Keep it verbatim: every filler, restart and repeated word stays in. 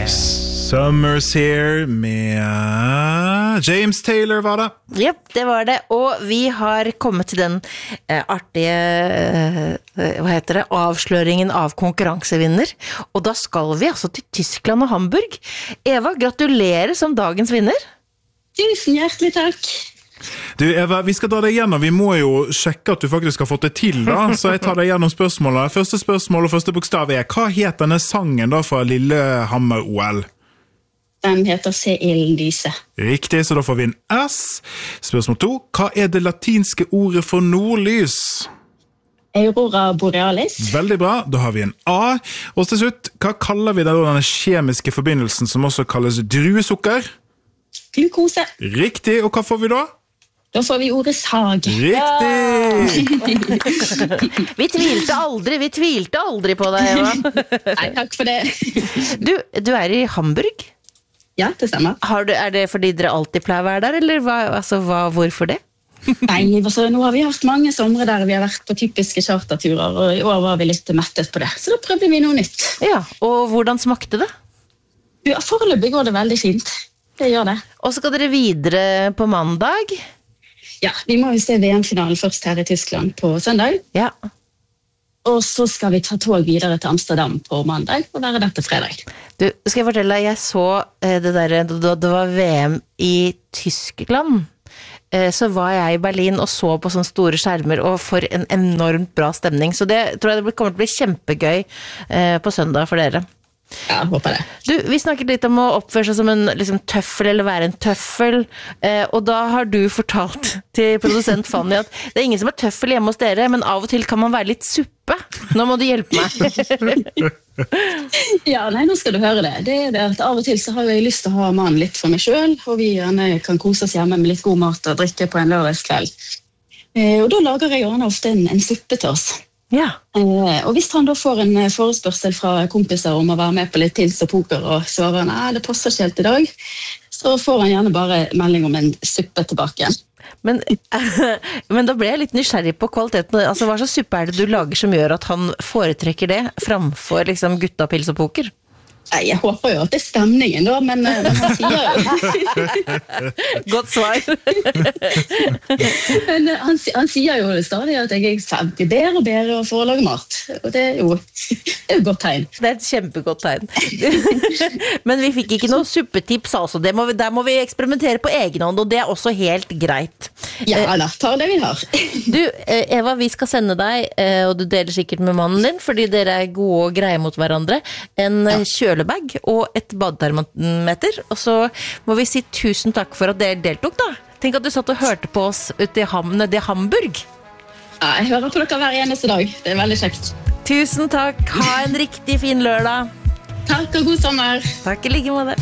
Summer's Here med James Taylor var det. Japp, det var det. Og vi har kommet til den eh, artige, eh, hva heter det, avsløringen av konkurransevinner. Og da skal vi altså til Tyskland og Hamburg. Eva, gratulerer som dagens vinner. Tusen hjertelig takk. Du Eva, vi skal dra deg gjennom, vi må jo sjekke at du faktisk har fått det til da, så jeg tar deg gjennom spørsmålet. Første spørsmål og første bokstav er, hva het denne sangen da fra Lillehammer-O L? Den heter Se ilden lyse. Riktig, så da får vi en S. Spørsmål to, hva er det latinske ordet for nordlys? Aurora borealis. Veldig bra, da har vi en A. Og til slutt, hva kaller vi denne kjemiske forbindelsen som også kalles druesukker? Glukose. Riktig, og hva får vi da? Da får vi ordet sag. Riktig! Vi tvilte aldri, vi tvilte aldri på deg, Eva. Nei, takk for det. Du, du er i Hamburg? Ja, det stemmer. Har du, er det fordi dere alltid pleier å være der, eller hva, altså, hva, hvorfor det? Nei, altså, nå har vi haft mange somre der vi har vært på typiske charterturer, og i år var vi litt mettet på det. Så da prøvde vi noe nytt. Ja, og hvordan smakte det? Ja, foreløpig går det veldig fint. Det gjør det. Og så skal dere videre på mandag? Ja, vi må jo se V M-finalen først her i Tyskland på søndag. Ja. Og så skal vi ta tog videre til Amsterdam på mandag og være der til fredag. Du, skal jeg fortelle deg, jeg så eh, det der, da det var V M i Tyskland, eh, så var jeg i Berlin og så på sånne store skjermer, og for en enormt bra stemning. Så det tror jeg det kommer til å bli kjempegøy eh, på søndag for dere. Ja, håper det. Du, vi snakket litt om å oppføre seg som en liksom, tøffel, eller være en tøffel, eh, og da har du fortalt til produsent Fanny at det er ingen som er tøffel hjemme hos dere, men av og til kan man være litt suppe. Nå må du hjelpe meg. Ja, nei, nå skal du høre det. Det er det at av og til så har jeg lyst til å ha mannen litt for meg selv, og vi gjerne kan kose oss hjemme med litt god mat og drikke på en lørdagskveld. Eh, og da lager jeg gjerne ofte en, en suppe til oss. Ja. Eh, og hvis han da får en forespørsel fra kompiser om å være med på litt pils og poker, og svarer han, nei, det passer ikke helt i dag, så får han gjerne bare melding om en suppe tilbake. Men, men da ble jeg litt nysgjerrig på kvaliteten. Altså, hva slags suppe er det du lager som gjør at han foretrekker det framfor liksom, gutta, pils og poker? Nei, jeg håper jo at det er stemningen da, men, men han sier jo... Godt svar. men han, han sier jo stadig at jeg er bedre og bedre for å lage mat, og det er jo det er et godt tegn. Det er et kjempegodt tegn. Men vi fikk ikke noe suppetips, altså. Det må vi, der må vi eksperimentere på egen hånd, og det er også helt greit. Ja, da, tar det vi har. Du, Eva, vi skal sende deg, og du deler sikkert med mannen din, fordi dere er gode og greie mot hverandre, en ja. kjølebag og et badetermometer, og så må vi si tusen takk for at dere deltok da. Tenk at du satt og hørte på oss ute i, Ham, i Hamburg. Ja, jeg hører på dere hver eneste dag. Det er veldig kjekt. Tusen takk. Ha en riktig fin lørdag. Takk og god sommer. Takk i like måte.